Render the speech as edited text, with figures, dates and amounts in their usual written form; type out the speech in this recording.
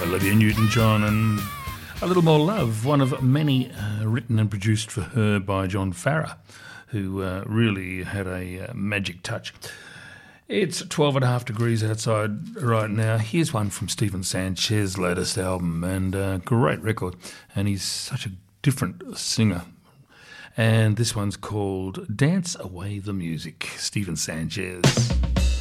Olivia Newton-John and A Little More Love, one of many written and produced for her by John Farrar, who really had a magic touch. It's 12.5 degrees outside right now. Here's one from Stephen Sanchez's latest album, and a great record, and he's such a different singer. And this one's called Dance Away the Music, Stephen Sanchez.